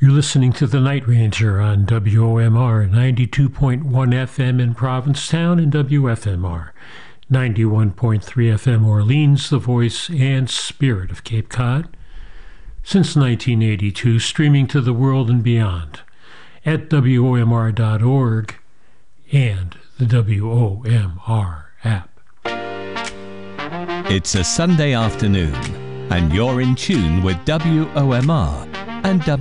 You're listening to The Night Ranger on WOMR 92.1 FM in Provincetown and WFMR 91.3 FM Orleans, the voice and spirit of Cape Cod. Since 1982, streaming to the world and beyond at WOMR.org and the WOMR app. It's a Sunday afternoon, and you're in tune with WOMR and